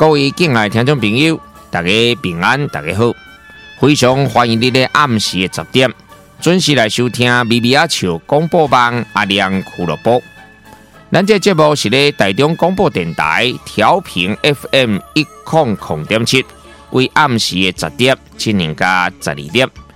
各位敬爱的听众朋友，大家平安，大家好，非常欢迎你在暗时的10点准时来收听咪咪仔笑广播网阿亮俱乐部。咱这节目是咧台中广播电台调频 FM 100.7，为暗时的10点进行到12点，